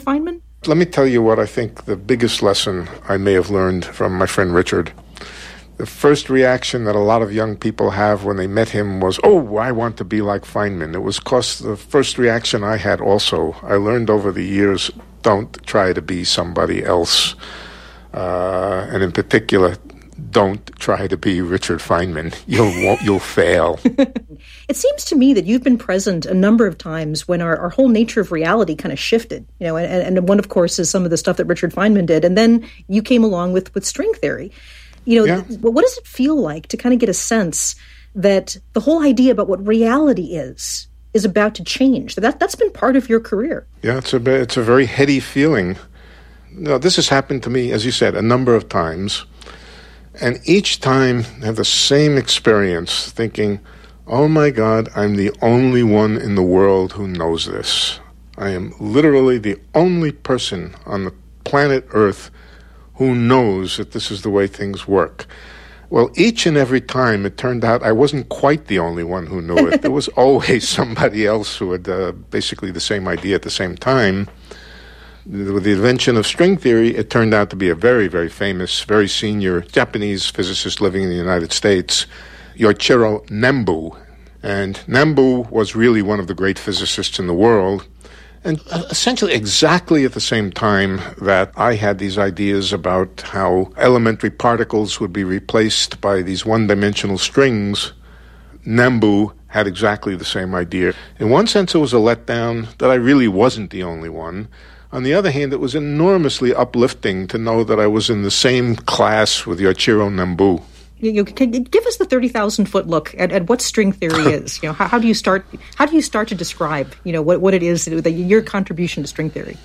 Feynman? Let me tell you what I think the biggest lesson I may have learned from my friend Richard. The first reaction that a lot of young people have when they met him was, oh, I want to be like Feynman. It was because the first reaction I had also. I learned over the years, don't try to be somebody else. And in particular, don't try to be Richard Feynman. You'll fail. It seems to me that you've been present a number of times when our whole nature of reality kind of shifted, and one, of course, is some of the stuff that Richard Feynman did. And then you came along with string theory. What does it feel like to kind of get a sense that the whole idea about what reality is about to change? That's been part of your career. Yeah, it's a very heady feeling. This has happened to me, as you said, a number of times. And each time I have the same experience, thinking, oh my God, I'm the only one in the world who knows this. I am literally the only person on the planet Earth who knows that this is the way things work. Well, each and every time it turned out I wasn't quite the only one who knew it. There was always somebody else who had basically the same idea at the same time. With the invention of string theory, it turned out to be a very, very famous, very senior Japanese physicist living in the United States, Yoichiro Nambu. And Nambu was really one of the great physicists in the world. And essentially exactly at the same time that I had these ideas about how elementary particles would be replaced by these one-dimensional strings, Nambu had exactly the same idea. In one sense, it was a letdown that I really wasn't the only one. On the other hand, it was enormously uplifting to know that I was in the same class with Yoichiro Nambu. Give us the 30,000-foot look at what string theory is. How do you start? How do you start to describe what it is your contribution to string theory?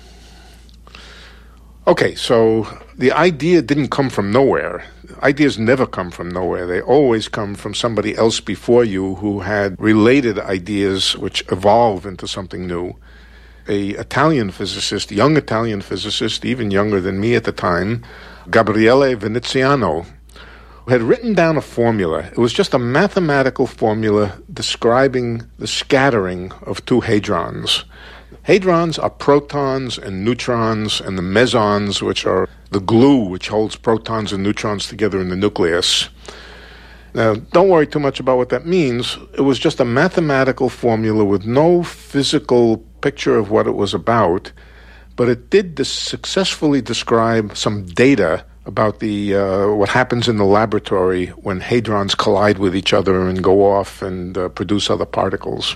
Okay, so the idea didn't come from nowhere. Ideas never come from nowhere. They always come from somebody else before you who had related ideas which evolve into something new. A Italian physicist, young Italian physicist, even younger than me at the time, Gabriele Veneziano, had written down a formula. It was just a mathematical formula describing the scattering of two hadrons. Hadrons are protons and neutrons, and the mesons, which are the glue which holds protons and neutrons together in the nucleus. Now, don't worry too much about what that means. It was just a mathematical formula with no physical picture of what it was about, but it did successfully describe some data about the what happens in the laboratory when hadrons collide with each other and go off and produce other particles.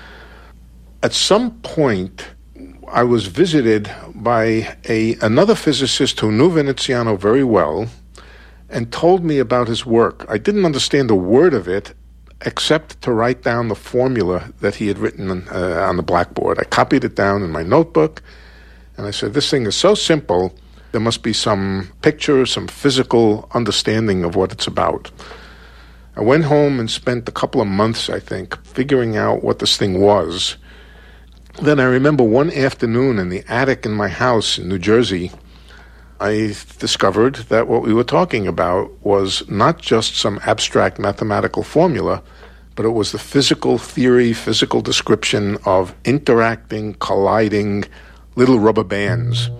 At some point, I was visited by another physicist who knew Veneziano very well and told me about his work. I didn't understand a word of it except to write down the formula that he had written on the blackboard. I copied it down in my notebook, and I said, this thing is so simple, there must be some picture, some physical understanding of what it's about. I went home and spent a couple of months, I think, figuring out what this thing was. Then I remember one afternoon in the attic in my house in New Jersey, I discovered that what we were talking about was not just some abstract mathematical formula, but it was the physical theory, physical description of interacting, colliding little rubber bands.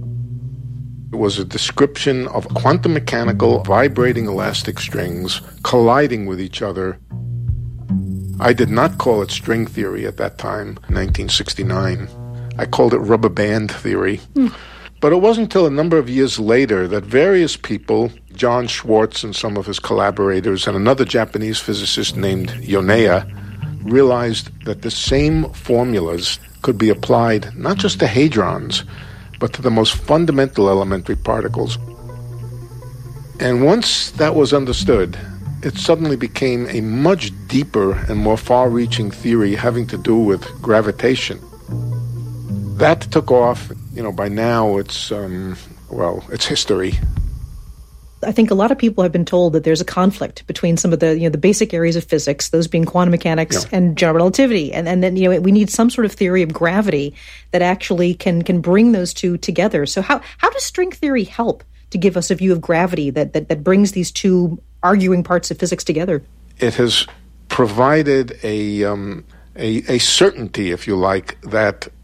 It was a description of quantum mechanical vibrating elastic strings colliding with each other. I did not call it string theory at that time, 1969. I called it rubber band theory. But it wasn't until a number of years later that various people, John Schwartz and some of his collaborators, and another Japanese physicist named Yonea, realized that the same formulas could be applied not just to hadrons, but to the most fundamental elementary particles. And once that was understood, it suddenly became a much deeper and more far-reaching theory having to do with gravitation. That took off. By now it's history. I think a lot of people have been told that there's a conflict between some of the basic areas of physics, those being quantum mechanics and general relativity, and then we need some sort of theory of gravity that actually can bring those two together. So how does string theory help to give us a view of gravity that brings these two arguing parts of physics together? It has provided a certainty, if you like, that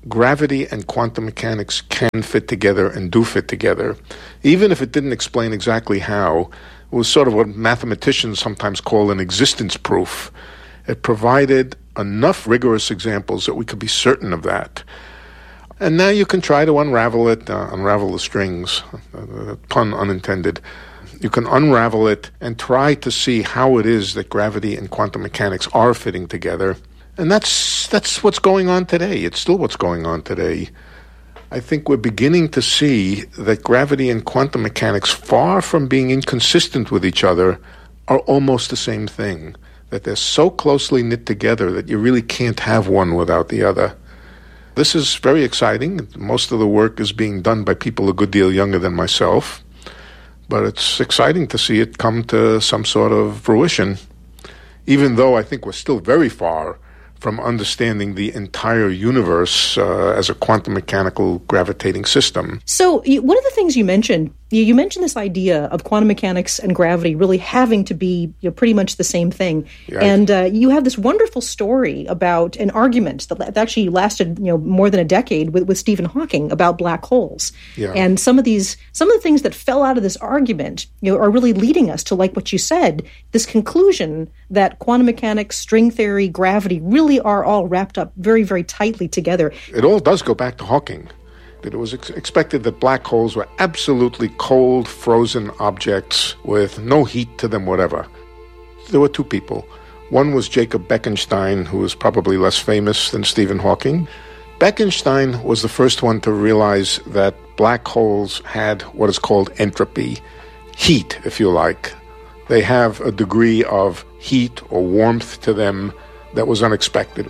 gravity and quantum mechanics can fit together and do fit together. Even if it didn't explain exactly how, it was sort of what mathematicians sometimes call an existence proof. It provided enough rigorous examples that we could be certain of that. And now you can try to unravel it, unravel the strings, pun unintended. You can unravel it and try to see how it is that gravity and quantum mechanics are fitting together. And that's what's going on today. It's still what's going on today. I think we're beginning to see that gravity and quantum mechanics, far from being inconsistent with each other, are almost the same thing. That they're so closely knit together that you really can't have one without the other. This is very exciting. Most of the work is being done by people a good deal younger than myself. But it's exciting to see it come to some sort of fruition, even though I think we're still very far from understanding the entire universe as a quantum mechanical gravitating system. So one of the things you mentioned this idea of quantum mechanics and gravity really having to be pretty much the same thing. Yeah. And you have this wonderful story about an argument that actually lasted more than a decade with Stephen Hawking about black holes. Yeah. And some of the things that fell out of this argument are really leading us to, like what you said, this conclusion that quantum mechanics, string theory, gravity really are all wrapped up very, very tightly together. It all does go back to Hawking. That it was expected that black holes were absolutely cold, frozen objects with no heat to them, whatever. There were two people. One was Jacob Bekenstein, who was probably less famous than Stephen Hawking. Bekenstein was the first one to realize that black holes had what is called entropy, heat, if you like. They have a degree of heat or warmth to them that was unexpected.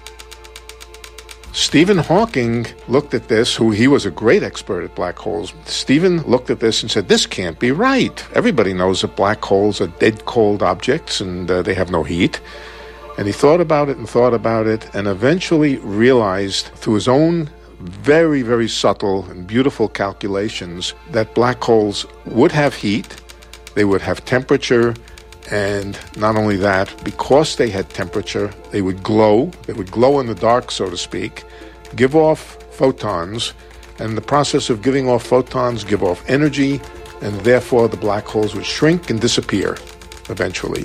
Stephen Hawking looked at this, he was a great expert at black holes. Stephen looked at this and said, this can't be right. Everybody knows that black holes are dead cold objects and they have no heat. And he thought about it and eventually realized through his own very, very subtle and beautiful calculations that black holes would have heat, they would have temperature, and not only that, because they had temperature, they would glow in the dark, so to speak, give off photons, and in the process of giving off photons, give off energy, and therefore the black holes would shrink and disappear eventually.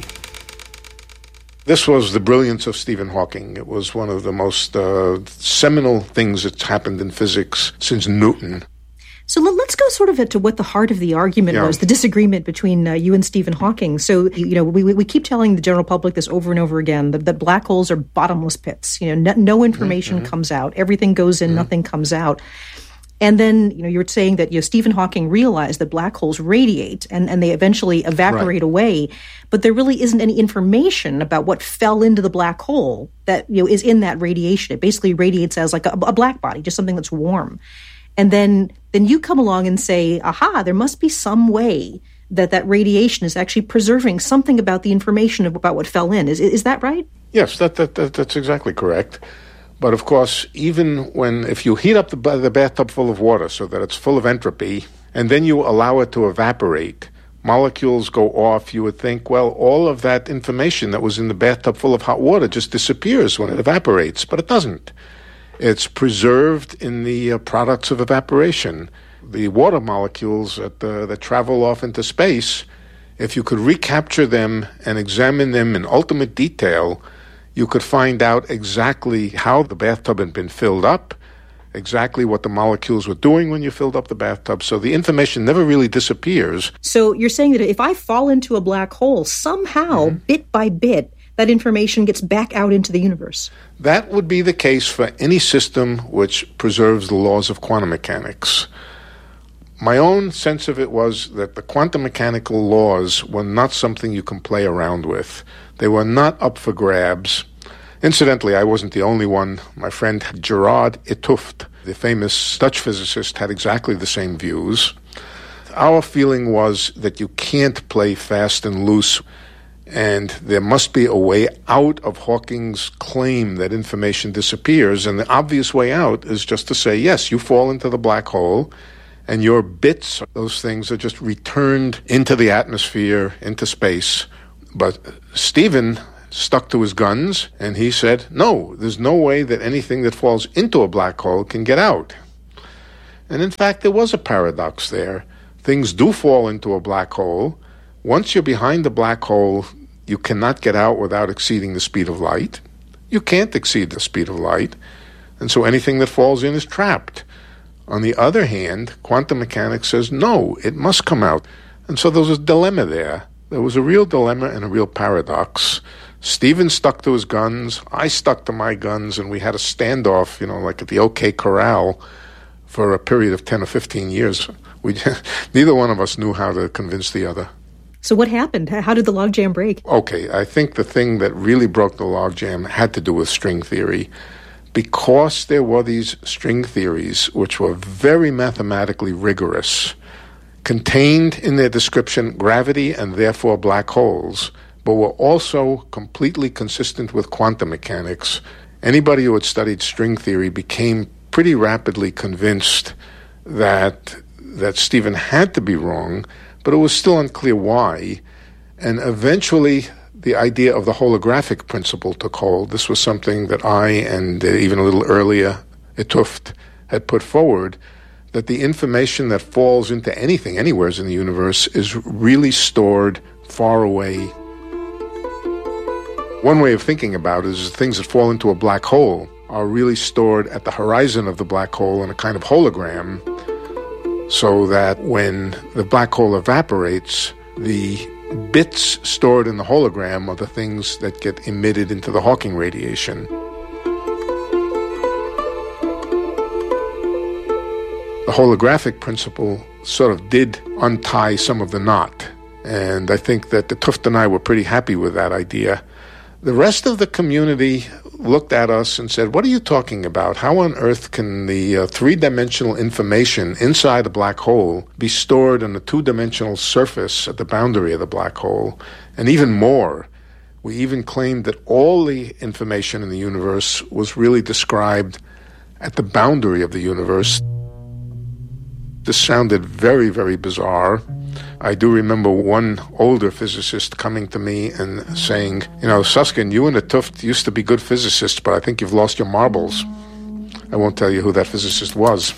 This was the brilliance of Stephen Hawking. It was one of the most seminal things that's happened in physics since Newton. So let's go sort of to what the heart of the argument was, the disagreement between you and Stephen Hawking. So, we keep telling the general public this over and over again, that black holes are bottomless pits. No information comes out. Everything goes in, nothing comes out. And then, you were saying that Stephen Hawking realized that black holes radiate and they eventually evaporate away, but there really isn't any information about what fell into the black hole that is in that radiation. It basically radiates as like a black body, just something that's warm. And then you come along and say, aha, there must be some way that radiation is actually preserving something about the information about what fell in. Is that right? Yes, that's exactly correct. But of course, even if you heat up the bathtub full of water so that it's full of entropy, and then you allow it to evaporate, molecules go off, you would think, well, all of that information that was in the bathtub full of hot water just disappears when it evaporates, but it doesn't. It's preserved in the products of evaporation. The water molecules that travel off into space, if you could recapture them and examine them in ultimate detail, you could find out exactly how the bathtub had been filled up, exactly what the molecules were doing when you filled up the bathtub. So the information never really disappears. So you're saying that if I fall into a black hole, somehow, bit by bit, that information gets back out into the universe? That would be the case for any system which preserves the laws of quantum mechanics. My own sense of it was that the quantum mechanical laws were not something you can play around with. They were not up for grabs. Incidentally, I wasn't the only one. My friend Gerard 't Hooft, the famous Dutch physicist, had exactly the same views. Our feeling was that you can't play fast and loose, and there must be a way out of Hawking's claim that information disappears, and the obvious way out is just to say, yes, you fall into the black hole, and your bits, those things, are just returned into the atmosphere, into space. But Stephen stuck to his guns, and he said, no, there's no way that anything that falls into a black hole can get out. And in fact, there was a paradox there. Things do fall into a black hole. Once you're behind the black hole, you cannot get out without exceeding the speed of light. You can't exceed the speed of light, and so anything that falls in is trapped. On the other hand, quantum mechanics says, no, it must come out. And so there was a dilemma there. There was a real dilemma and a real paradox. Stephen stuck to his guns, I stuck to my guns, and we had a standoff, like at the OK Corral for a period of 10 or 15 years. Neither one of us knew how to convince the other. So what happened? How did the logjam break? Okay, I think the thing that really broke the logjam had to do with string theory. Because there were these string theories, which were very mathematically rigorous, contained in their description gravity and therefore black holes, but were also completely consistent with quantum mechanics, anybody who had studied string theory became pretty rapidly convinced that Stephen had to be wrong, but it was still unclear why. And eventually, the idea of the holographic principle took hold. This was something that I, and even a little earlier, 't Hooft, had put forward, that the information that falls into anything, anywhere in the universe, is really stored far away. One way of thinking about it is things that fall into a black hole are really stored at the horizon of the black hole in a kind of hologram, so that when the black hole evaporates, the bits stored in the hologram are the things that get emitted into the Hawking radiation. The holographic principle sort of did untie some of the knot, and I think that 't Hooft and I were pretty happy with that idea. The rest of the community looked at us and said, what are you talking about? How on earth can the three-dimensional information inside a black hole be stored on a two-dimensional surface at the boundary of the black hole? And even more, we even claimed that all the information in the universe was really described at the boundary of the universe. This sounded very, very bizarre. I do remember one older physicist coming to me and saying, Susskind, you and 't Hooft used to be good physicists, but I think you've lost your marbles. I won't tell you who that physicist was.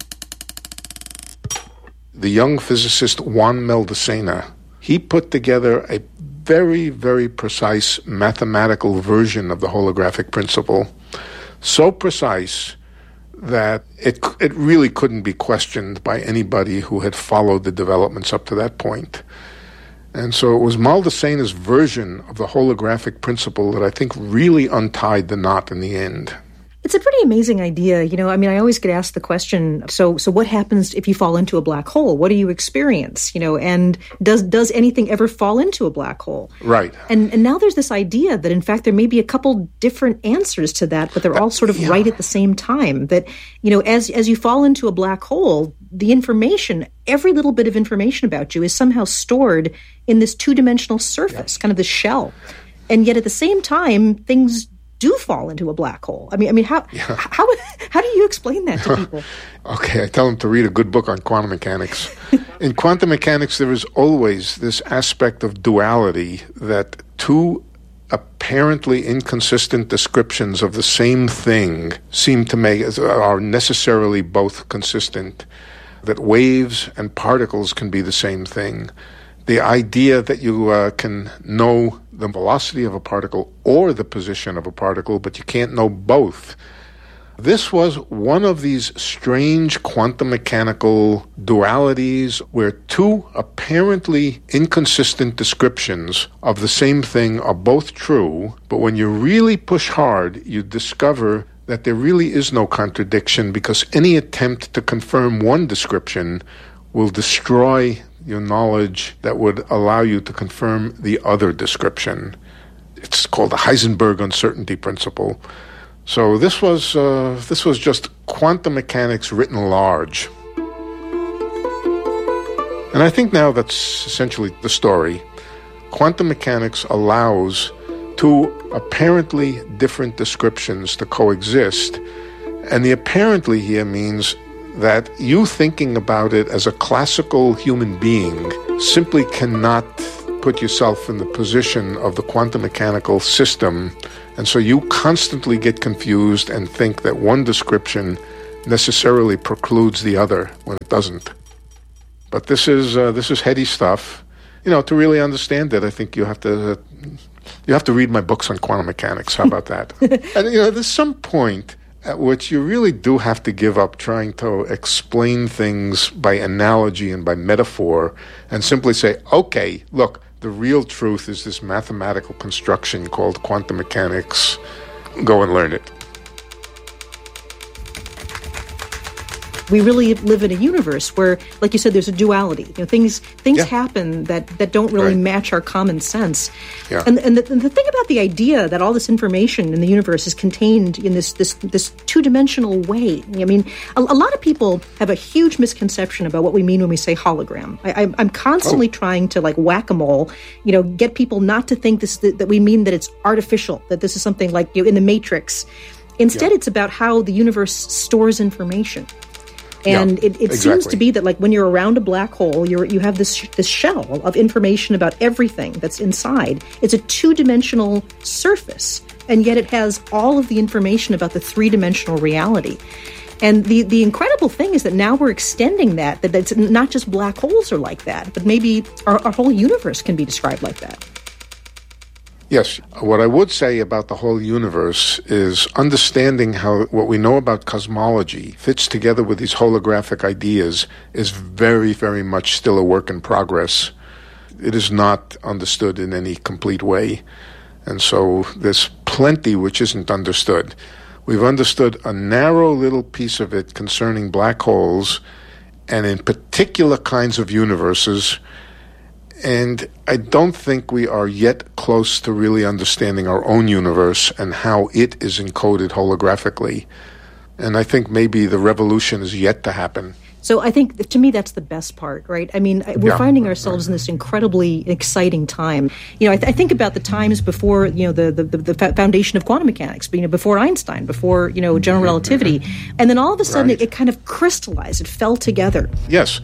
The young physicist Juan Meldacena, he put together a very, very precise mathematical version of the holographic principle, so precise that it really couldn't be questioned by anybody who had followed the developments up to that point. And so it was Maldasena's version of the holographic principle that I think really untied the knot in the end. It's a pretty amazing idea. I always get asked the question, so what happens if you fall into a black hole? What do you experience? And does anything ever fall into a black hole? Right. And now there's this idea that, in fact, there may be a couple different answers to that, but they're all sort of right at the same time. That, as you fall into a black hole, the information, every little bit of information about you is somehow stored in this two-dimensional surface, kind of this shell. And yet at the same time, things do fall into a black hole. How do you explain that to people? Okay, I tell them to read a good book on quantum mechanics. In quantum mechanics, there is always this aspect of duality, that two apparently inconsistent descriptions of the same thing are necessarily both consistent, that waves and particles can be the same thing. The idea that you can know the velocity of a particle or the position of a particle, but you can't know both. This was one of these strange quantum mechanical dualities where two apparently inconsistent descriptions of the same thing are both true, but when you really push hard, you discover that there really is no contradiction, because any attempt to confirm one description will destroy your knowledge that would allow you to confirm the other description. It's called the Heisenberg uncertainty principle. So this was just quantum mechanics written large. And I think now that's essentially the story. Quantum mechanics allows two apparently different descriptions to coexist. And the apparently here means that you thinking about it as a classical human being simply cannot put yourself in the position of the quantum mechanical system, and so you constantly get confused and think that one description necessarily precludes the other when it doesn't. But this is heady stuff. To really understand it, I think you have to read my books on quantum mechanics. How about that? And there's some point at which you really do have to give up trying to explain things by analogy and by metaphor and simply say, okay, look, the real truth is this mathematical construction called quantum mechanics. Go and learn it. We really live in a universe where, like you said, there's a duality. Things happen that don't really match our common sense. Yeah. And the thing about the idea that all this information in the universe is contained in this two-dimensional way. I mean, a lot of people have a huge misconception about what we mean when we say hologram. I'm constantly trying to, like whack-a-mole, get people not to think that we mean that it's artificial, that this is something like in the Matrix. Instead, it's about how the universe stores information. And it seems to be that, like, when you're around a black hole, you have this shell of information about everything that's inside. It's a two-dimensional surface, and yet it has all of the information about the three-dimensional reality. And the incredible thing is that now we're extending that it's not just black holes are like that, but maybe our whole universe can be described like that. Yes. What I would say about the whole universe is understanding how what we know about cosmology fits together with these holographic ideas is very, very much still a work in progress. It is not understood in any complete way. And so there's plenty which isn't understood. We've understood a narrow little piece of it concerning black holes and in particular kinds of universes. And I don't think we are yet close to really understanding our own universe and how it is encoded holographically. And I think maybe the revolution is yet to happen. So I think, to me, that's the best part, right? I mean, we're finding ourselves in this incredibly exciting time. I think about the times before, the foundation of quantum mechanics, before Einstein, before, general relativity. And then all of a sudden, it kind of crystallized. It fell together. Yes.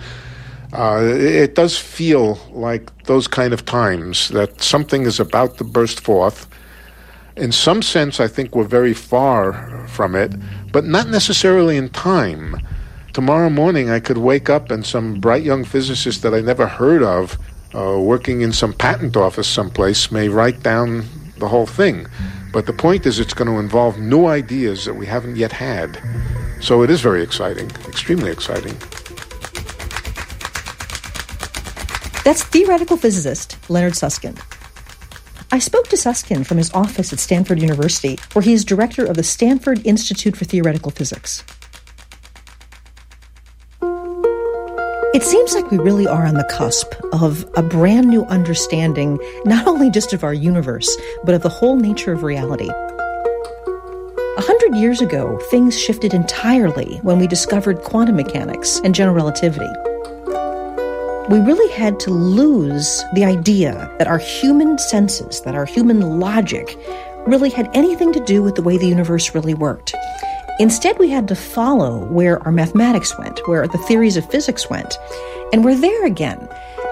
It does feel like those kind of times that something is about to burst forth. In some sense, I think we're very far from it, but not necessarily in time. Tomorrow morning, I could wake up and some bright young physicist that I never heard of, working in some patent office someplace, may write down the whole thing. But the point is, it's going to involve new ideas that we haven't yet had. So it is very exciting, extremely exciting. That's theoretical physicist Leonard Susskind. I spoke to Susskind from his office at Stanford University, where he is director of the Stanford Institute for Theoretical Physics. It seems like we really are on the cusp of a brand new understanding, not only just of our universe, but of the whole nature of reality. 100 years ago, things shifted entirely when we discovered quantum mechanics and general relativity. We really had to lose the idea that our human senses, that our human logic, really had anything to do with the way the universe really worked. Instead, we had to follow where our mathematics went, where the theories of physics went, and we're there again.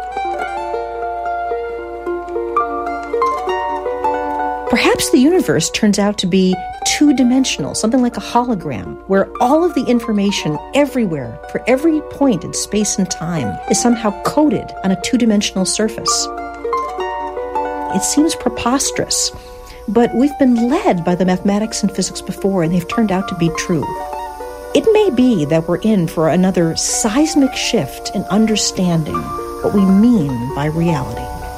Perhaps the universe turns out to be two-dimensional, something like a hologram, where all of the information everywhere, for every point in space and time, is somehow coded on a two-dimensional surface. It seems preposterous, but we've been led by the mathematics and physics before, and they've turned out to be true. It may be that we're in for another seismic shift in understanding what we mean by reality.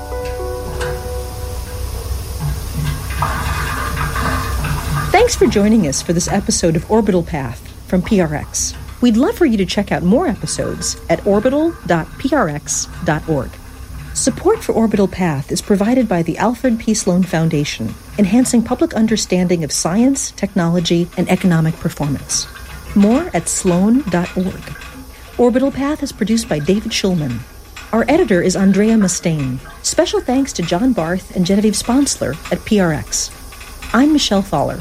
Thanks for joining us for this episode of Orbital Path from PRX. We'd love for you to check out more episodes at orbital.prx.org. Support for Orbital Path is provided by the Alfred P. Sloan Foundation, enhancing public understanding of science, technology, and economic performance. More at sloan.org. Orbital Path is produced by David Schulman. Our editor is Andrea Mustaine. Special thanks to John Barth and Genevieve Sponsler at PRX. I'm Michelle Thaller.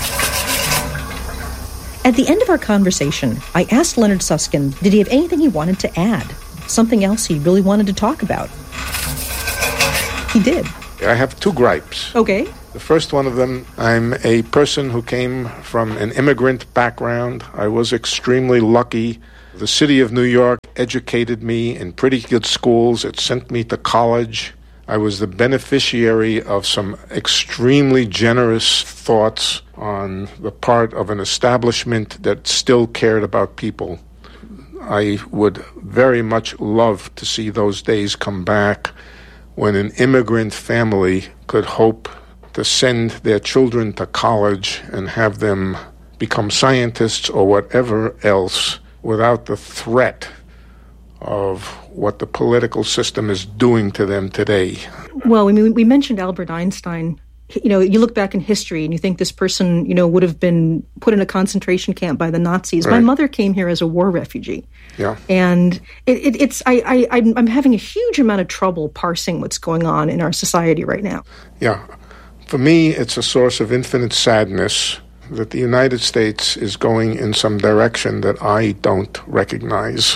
At the end of our conversation, I asked Leonard Susskind, did he have anything he wanted to add? Something else he really wanted to talk about? He did. I have two gripes. Okay. The first one of them, I'm a person who came from an immigrant background. I was extremely lucky. The city of New York educated me in pretty good schools. It sent me to college. I was the beneficiary of some extremely generous thoughts on the part of an establishment that still cared about people. I would very much love to see those days come back when an immigrant family could hope to send their children to college and have them become scientists or whatever else without the threat of what the political system is doing to them today. Well, I mean, we mentioned Albert Einstein. You know, you look back in history and you think this person, you know, would have been put in a concentration camp by the Nazis. Right. My mother came here as a war refugee. Yeah. And I'm having a huge amount of trouble parsing what's going on in our society right now. Yeah. For me, it's a source of infinite sadness that the United States is going in some direction that I don't recognize.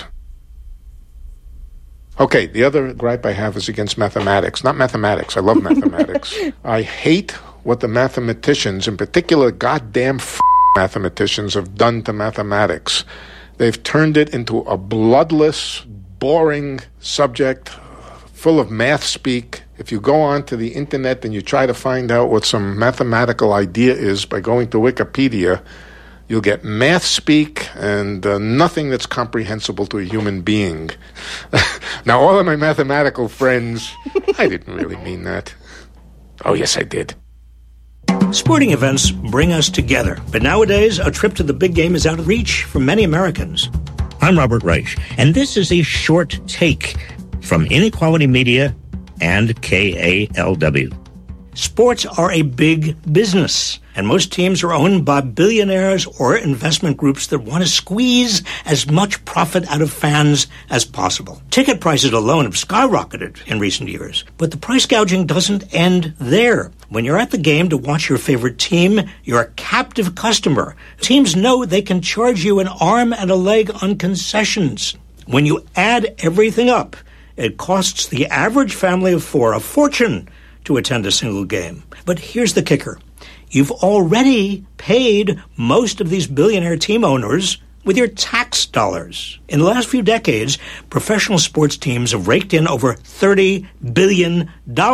Okay, the other gripe I have is against mathematics. Not mathematics. I love mathematics. I hate what the mathematicians, in particular goddamn mathematicians, have done to mathematics. They've turned it into a bloodless, boring subject full of math speak. If you go onto the internet and you try to find out what some mathematical idea is by going to Wikipedia, you'll get math speak and nothing that's comprehensible to a human being. Now, all of my mathematical friends, I didn't really mean that. Oh, yes, I did. Sporting events bring us together, but nowadays a trip to the big game is out of reach for many Americans. I'm Robert Reich, and this is a short take from Inequality Media and KALW. Sports are a big business, and most teams are owned by billionaires or investment groups that want to squeeze as much profit out of fans as possible. Ticket prices alone have skyrocketed in recent years, but the price gouging doesn't end there. When you're at the game to watch your favorite team, you're a captive customer. Teams know they can charge you an arm and a leg on concessions. When you add everything up, it costs the average family of four a fortune to attend a single game. But here's the kicker. You've already paid most of these billionaire team owners with your tax dollars. In the last few decades, professional sports teams have raked in over $30 billion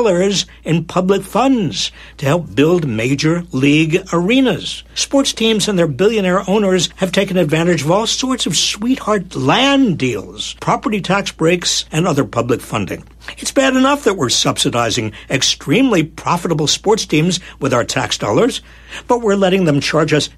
in public funds to help build major league arenas. Sports teams and their billionaire owners have taken advantage of all sorts of sweetheart land deals, property tax breaks, and other public funding. It's bad enough that we're subsidizing extremely profitable sports teams with our tax dollars, but we're letting them charge us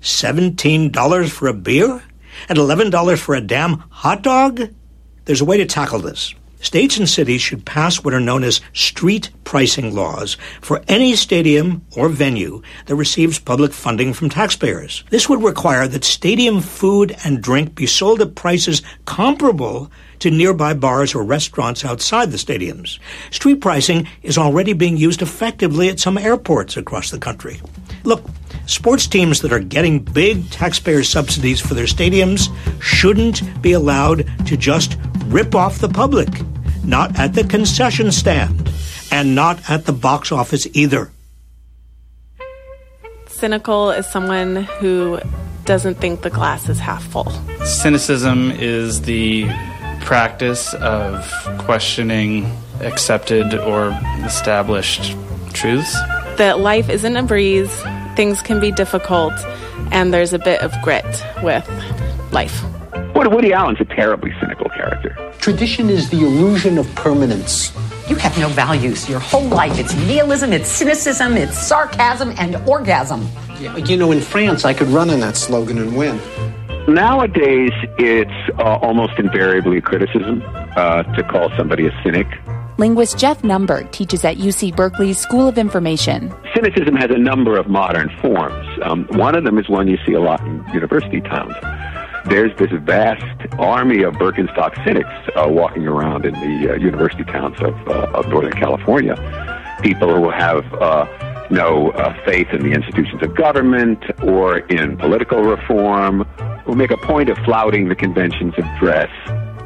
$17 for a beer? And $11 for a damn hot dog? There's a way to tackle this. States and cities should pass what are known as street pricing laws for any stadium or venue that receives public funding from taxpayers. This would require that stadium food and drink be sold at prices comparable to nearby bars or restaurants outside the stadiums. Street pricing is already being used effectively at some airports across the country. Look, sports teams that are getting big taxpayer subsidies for their stadiums shouldn't be allowed to just rip off the public. Not at the concession stand, and not at the box office either. Cynical is someone who doesn't think the glass is half full. Cynicism is the practice of questioning accepted or established truths. That life isn't a breeze, things can be difficult, and there's a bit of grit with life. Woody Allen's a terribly cynical character. Tradition is the illusion of permanence. You have no values. Your whole life, it's nihilism, it's cynicism, it's sarcasm and orgasm. Yeah, you know, in France, I could run on that slogan and win. Nowadays, it's almost invariably criticism to call somebody a cynic. Linguist Jeff Numberg teaches at UC Berkeley's School of Information. Cynicism has a number of modern forms. One of them is one you see a lot in university towns. There's this vast army of Birkenstock cynics walking around in the university towns of Northern California. People who have no faith in the institutions of government or in political reform, who make a point of flouting the conventions of dress.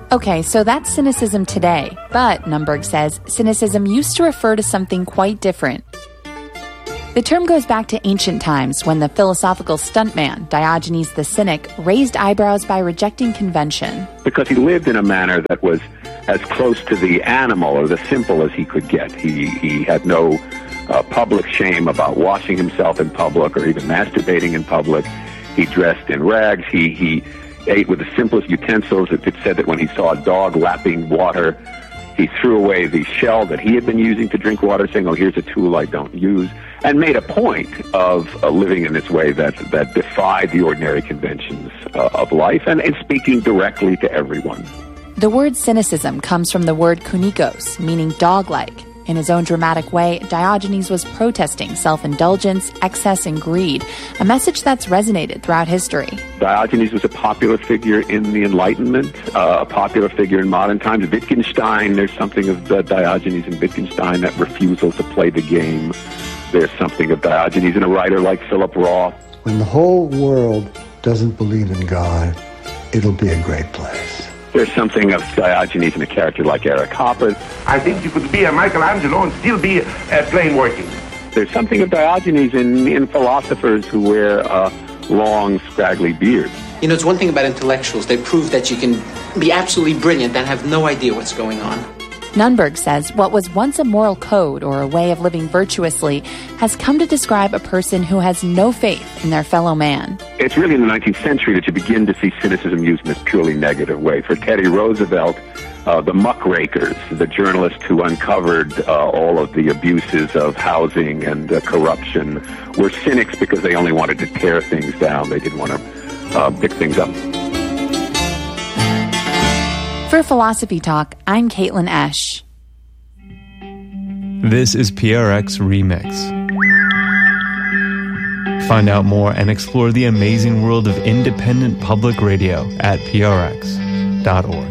Okay, so that's cynicism today. But, Nunberg says, cynicism used to refer to something quite different. The term goes back to ancient times when the philosophical stuntman, Diogenes the Cynic, raised eyebrows by rejecting convention. Because he lived in a manner that was as close to the animal or the simple as he could get. He had no public shame about washing himself in public or even masturbating in public. He dressed in rags. He ate with the simplest utensils. It said that when he saw a dog lapping water, he threw away the shell that he had been using to drink water, saying, "Oh, here's a tool I don't use," and made a point of living in this way that defied the ordinary conventions of life and speaking directly to everyone. The word cynicism comes from the word kunikos, meaning dog-like. In his own dramatic way, Diogenes was protesting self-indulgence, excess, and greed, a message that's resonated throughout history. Diogenes was a popular figure in the Enlightenment, a popular figure in modern times. Wittgenstein, there's something of Diogenes in Wittgenstein, that refusal to play the game. There's something of Diogenes in a writer like Philip Roth. When the whole world doesn't believe in God, it'll be a great place. There's something of Diogenes in a character like Eric Hopper. I think you could be a Michelangelo and still be a plane working. There's something of Diogenes in philosophers who wear long, scraggly beards. You know, it's one thing about intellectuals. They prove that you can be absolutely brilliant and have no idea what's going on. Nunberg says what was once a moral code or a way of living virtuously has come to describe a person who has no faith in their fellow man. It's really in the 19th century that you begin to see cynicism used in this purely negative way. For Teddy Roosevelt, the muckrakers, the journalists who uncovered all of the abuses of housing and corruption, were cynics because they only wanted to tear things down. They didn't want to pick things up. For Philosophy Talk, I'm Caitlin Esch. This is PRX Remix. Find out more and explore the amazing world of independent public radio at prx.org.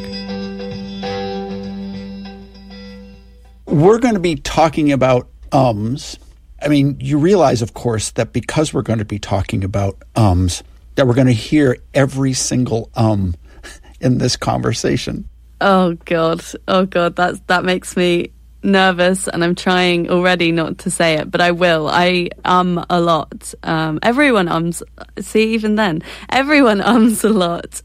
We're going to be talking about ums. I mean, you realize, of course, that because we're going to be talking about ums, that we're going to hear every single in this conversation. Oh God, that makes me nervous, and I'm trying already not to say it, but I will. I a lot. Everyone ums. See, even then, everyone ums a lot.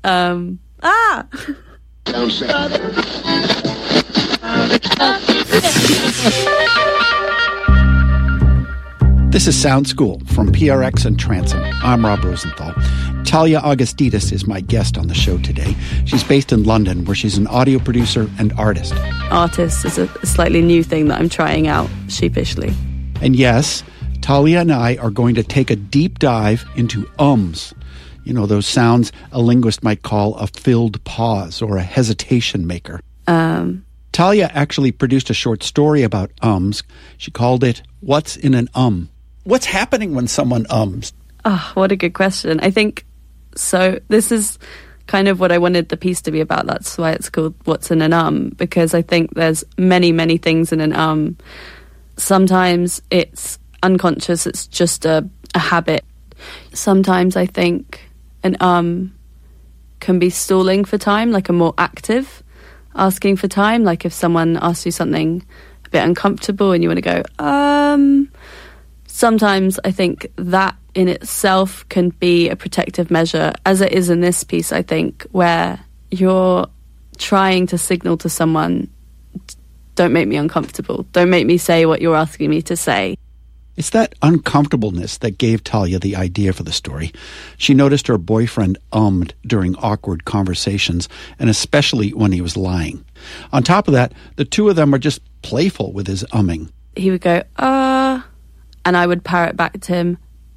This is Sound School from PRX and Transom. I'm Rob Rosenthal. Talia Augustidis is my guest on the show today. She's based in London, where she's an audio producer and artist. Artist is a slightly new thing that I'm trying out sheepishly. And yes, Talia and I are going to take a deep dive into ums. You know, those sounds a linguist might call a filled pause or a hesitation maker. Talia actually produced a short story about ums. She called it, What's in an What's happening when someone ums? Oh, what a good question. I think, so this is kind of what I wanted the piece to be about. That's why it's called What's in an because I think there's many, many things in an Sometimes it's unconscious, it's just a habit. Sometimes I think an can be stalling for time, like a more active asking for time. Like if someone asks you something a bit uncomfortable and you want to go, sometimes I think that in itself can be a protective measure, as it is in this piece, I think, where you're trying to signal to someone, don't make me uncomfortable. Don't make me say what you're asking me to say. It's that uncomfortableness that gave Talia the idea for the story. She noticed her boyfriend ummed during awkward conversations, and especially when he was lying. On top of that, the two of them are just playful with his umming. He would go, and I would parrot back to him,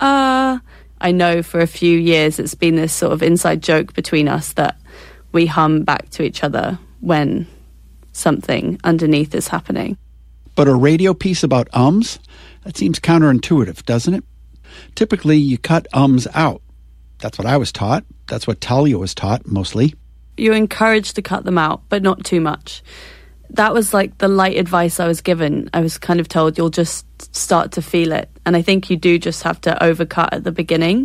I know for a few years it's been this sort of inside joke between us that we hum back to each other when something underneath is happening. But a radio piece about ums? That seems counterintuitive, doesn't it? Typically, you cut ums out. That's what I was taught. That's what Talia was taught, mostly. You're encouraged to cut them out, but not too much. That was like the light advice I was given. I was kind of told you'll just start to feel it. And I think you do just have to overcut at the beginning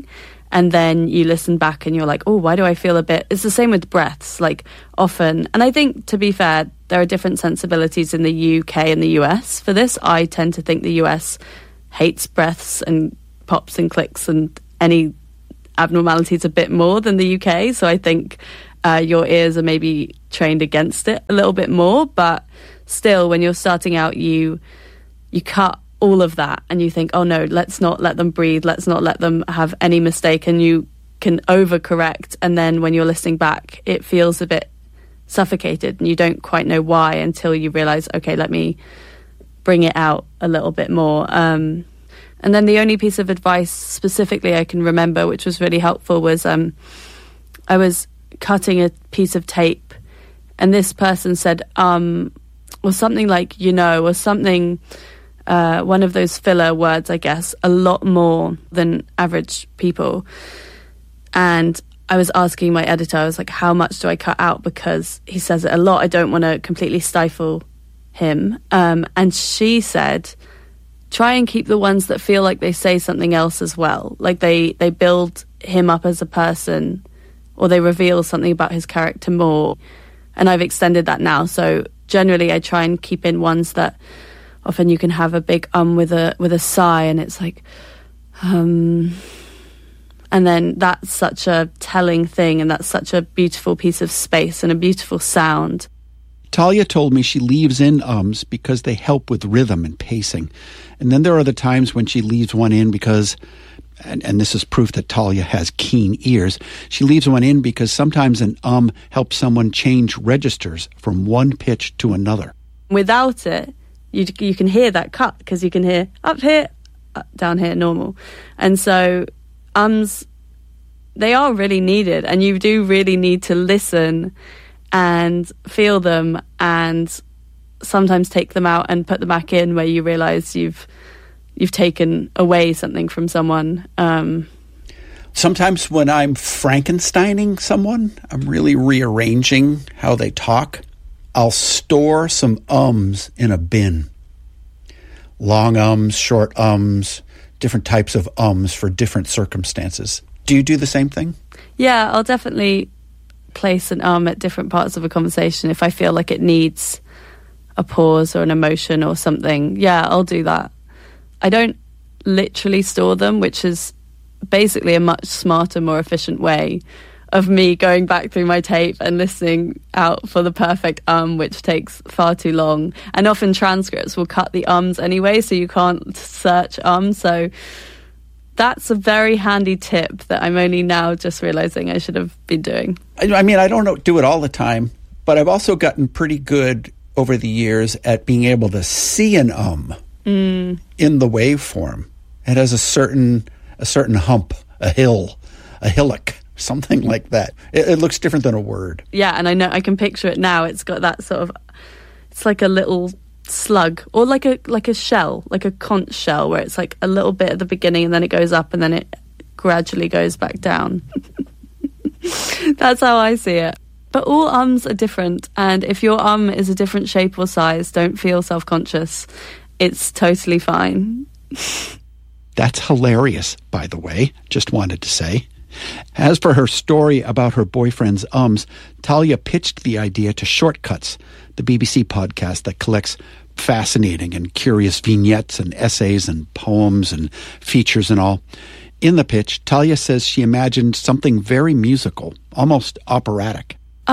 and then you listen back and you're like, oh, why do I feel a bit... It's the same with breaths, like often. And I think, to be fair, there are different sensibilities in the UK and the US for this. I tend to think the US hates breaths and pops and clicks and any abnormalities a bit more than the UK. So I think your ears are maybe trained against it a little bit more. But still, when you're starting out, you cut all of that and you think, oh no, let's not let them breathe, let's not let them have any mistake, and you can overcorrect, and then when you're listening back it feels a bit suffocated and you don't quite know why until you realise, okay, let me bring it out a little bit more. And then the only piece of advice specifically I can remember which was really helpful was I was cutting a piece of tape and this person said or something like, or something, one of those filler words, I guess, a lot more than average people. And I was asking my editor, I was like, how much do I cut out? Because he says it a lot. I don't want to completely stifle him. And she said, try and keep the ones that feel like they say something else as well. Like they build him up as a person, or they reveal something about his character more. And I've extended that now. So generally I try and keep in ones that often you can have a big with a sigh, and it's like, and then that's such a telling thing, and that's such a beautiful piece of space and a beautiful sound. Talia told me she leaves in ums because they help with rhythm and pacing. And then there are the times when she leaves one in because, and this is proof that Talia has keen ears, she leaves one in because sometimes an helps someone change registers from one pitch to another. Without it, you can hear that cut, because you can hear up here, down here, normal. And so they are really needed, and you do really need to listen and feel them and sometimes take them out and put them back in where you realise you've taken away something from someone. Sometimes when I'm Frankensteining someone, I'm really rearranging how they talk, I'll store some ums in a bin. Long ums, short ums, different types of ums for different circumstances. Do you do the same thing? Yeah, I'll definitely place an at different parts of a conversation if I feel like it needs a pause or an emotion or something. Yeah, I'll do that. I don't literally store them, which is basically a much smarter, more efficient way of me going back through my tape and listening out for the perfect which takes far too long. And often transcripts will cut the ums anyway, so you can't search so that's a very handy tip that I'm only now just realising I should have been doing. I mean, I don't do it all the time, but I've also gotten pretty good over the years at being able to see an in the waveform. It has a certain hump, a hill, a hillock, something like that. It looks different than a word. Yeah, and I know I can picture it now. It's got that sort of, it's like a little slug, or like a shell, like a conch shell, where it's like a little bit at the beginning and then it goes up and then it gradually goes back down. That's how I see it. But all ums are different, and if your is a different shape or size, don't feel self-conscious. It's totally fine. That's hilarious, by the way. Just wanted to say. As for her story about her boyfriend's Talia pitched the idea to Shortcuts, the BBC podcast that collects fascinating and curious vignettes and essays and poems and features and all. In the pitch, Talia says she imagined something very musical, almost operatic.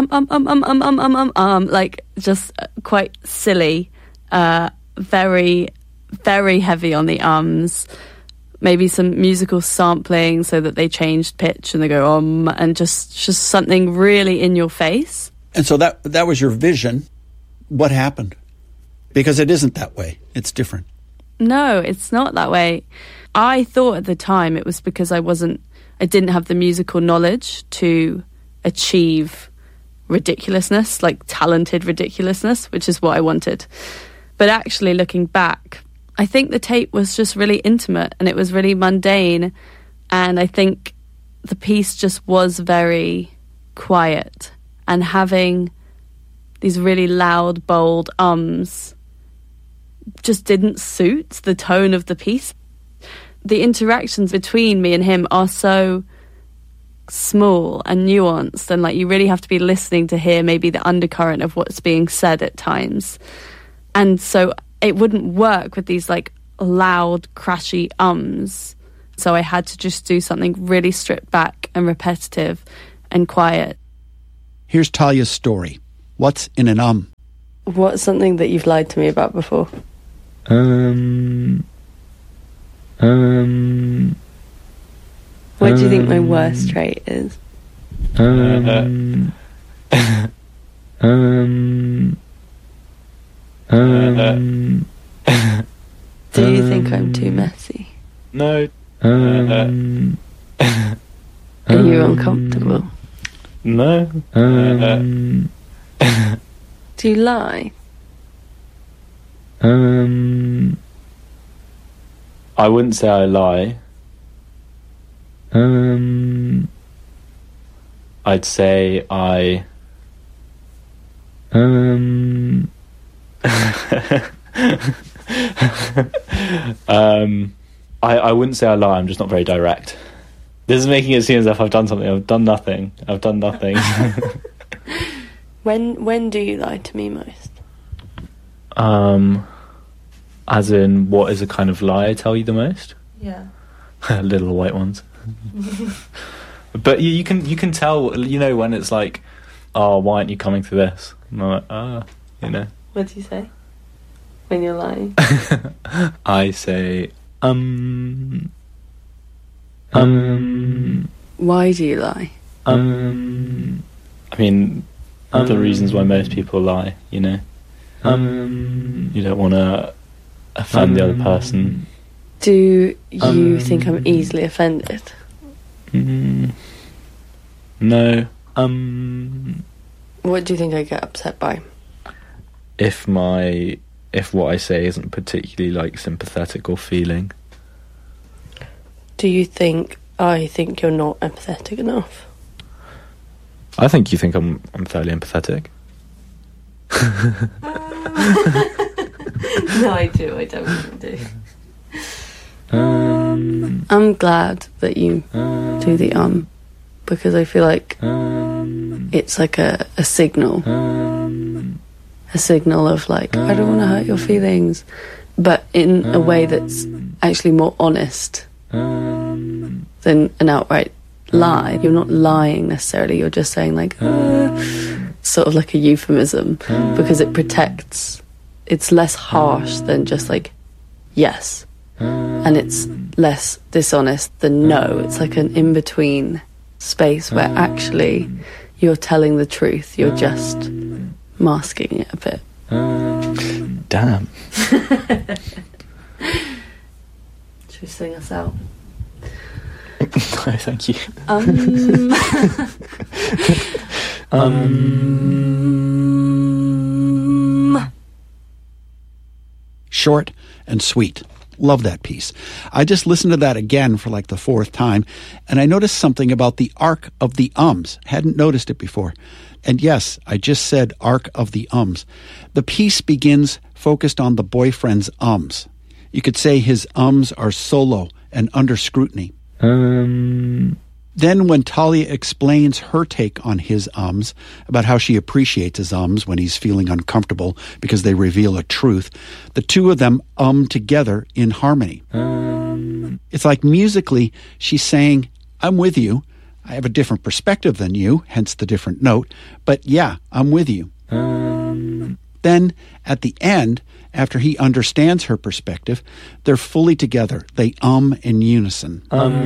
Like just quite silly, very, very heavy on the ums. Maybe some musical sampling so that they changed pitch and they go and just something really in your face. And so that was your vision. What happened? Because it isn't that way. It's different. No, it's not that way. I thought at the time it was because I didn't have the musical knowledge to achieve ridiculousness, like talented ridiculousness, which is what I wanted. But actually looking back, I think the tape was just really intimate and it was really mundane, and I think the piece just was very quiet, and having these really loud, bold just didn't suit the tone of the piece. The interactions between me and him are so small and nuanced, and like you really have to be listening to hear maybe the undercurrent of what's being said at times. And so it wouldn't work with these like loud, crashy ums. So I had to just do something really stripped back and repetitive and quiet. Here's Talia's story. What's in an What's something that you've lied to me about before? What do you think my worst trait is? Do you think I'm too messy? No. Are you uncomfortable? No. Do you lie? I wouldn't say I lie. I'd say I I wouldn't say I lie. I'm just not very direct. This is making it seem as if I've done something. I've done nothing. When do you lie to me most? As in, what is a kind of lie I tell you the most? Yeah. Little white ones. But you can tell, you know, when it's like, oh, why aren't you coming to this? And I'm like, you know. What do you say when you're lying? I say, Why do you lie? I mean, the reasons why most people lie, you know. You don't want to offend the other person. Do you think I'm easily offended? No. What do you think I get upset by? If what I say isn't particularly like sympathetic or feeling. Do you think I think you're not empathetic enough? I think you think I'm fairly empathetic. No, I do. I definitely do. I'm glad that you do the because I feel like it's like a signal. A signal of like, I don't want to hurt your feelings, but in a way that's actually more honest than an outright lie. You're not lying necessarily, you're just saying like, sort of like a euphemism, because it protects. It's less harsh than just like, yes. And it's less dishonest than no. It's like an in-between space where actually you're telling the truth. You're just masking it a bit. Damn. Should we sing us out? No, thank you. Short and sweet. Love that piece. I just listened to that again for like the fourth time, and I noticed something about the arc of the ums. Hadn't noticed it before. And yes, I just said arc of the ums. The piece begins focused on the boyfriend's ums. You could say his ums are solo and under scrutiny. Then when Talia explains her take on his ums, about how she appreciates his ums when he's feeling uncomfortable because they reveal a truth, the two of them together in harmony. It's like musically she's saying, I'm with you. I have a different perspective than you, hence the different note, but yeah, I'm with you. Then, at the end, after he understands her perspective, they're fully together. They in unison.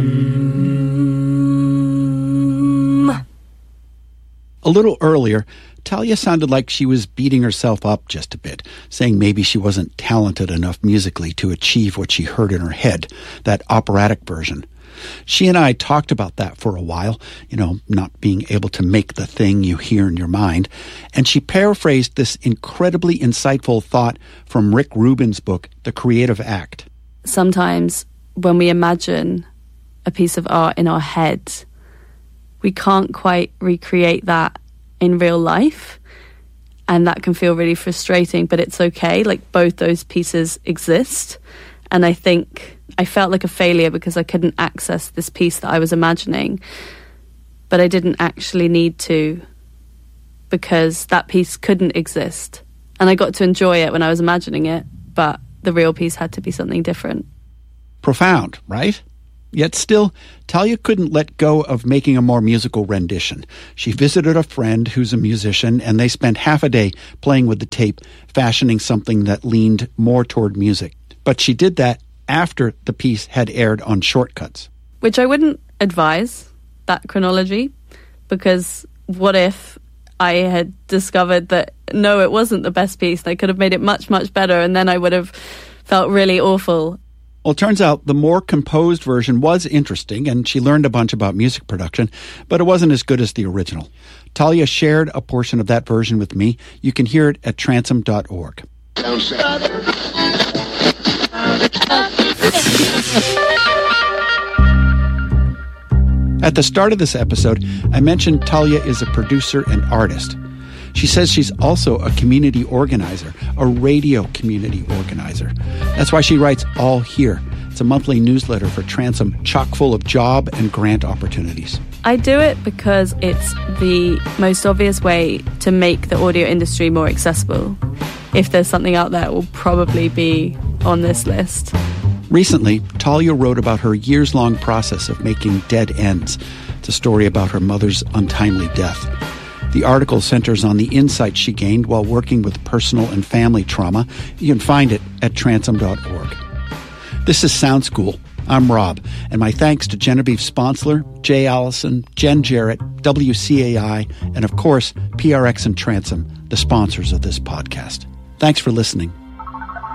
A little earlier, Talia sounded like she was beating herself up just a bit, saying maybe she wasn't talented enough musically to achieve what she heard in her head, that operatic version. She and I talked about that for a while, not being able to make the thing you hear in your mind, and she paraphrased this incredibly insightful thought from Rick Rubin's book, The Creative Act. Sometimes when we imagine a piece of art in our head, we can't quite recreate that in real life, and that can feel really frustrating, but it's okay. Like, both those pieces exist, and I think I felt like a failure because I couldn't access this piece that I was imagining. but I didn't actually need to because that piece couldn't exist. And I got to enjoy it when I was imagining it, but the real piece had to be something different. Profound, right? Yet still, Talia couldn't let go of making a more musical rendition. She visited a friend who's a musician, and they spent half a day playing with the tape, fashioning something that leaned more toward music. But she did that after the piece had aired on Shortcuts. Which I wouldn't advise, that chronology, because what if I had discovered that, no, it wasn't the best piece, they could have made it much, much better, and then I would have felt really awful. Well, it turns out the more composed version was interesting, and she learned a bunch about music production, but it wasn't as good as the original. Talia shared a portion of that version with me. You can hear it at transom.org. At the start of this episode, I mentioned Talia is a producer and artist. She says she's also a community organizer, a radio community organizer. That's why she writes All Here. It's a monthly newsletter for Transom, chock full of job and grant opportunities. I do it because it's the most obvious way to make the audio industry more accessible. If there's something out there, it will probably be on this list. Recently, Talia wrote about her years-long process of making Dead Ends. It's a story about her mother's untimely death. The article centers on the insights she gained while working with personal and family trauma. You can find it at transom.org. This is Sound School. I'm Rob, and my thanks to Genevieve Sponsler, Jay Allison, Jen Jarrett, WCAI, and of course, PRX and Transom, the sponsors of this podcast. Thanks for listening.